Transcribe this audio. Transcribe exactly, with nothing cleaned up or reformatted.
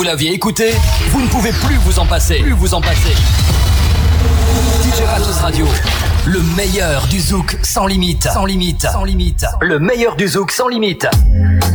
Vous l'aviez écouté, vous ne pouvez plus vous en passer. Plus vous en passer. D J Ratos Radio, le meilleur du zouk sans limite. Sans limite. Sans limite. Le meilleur du zouk sans limite.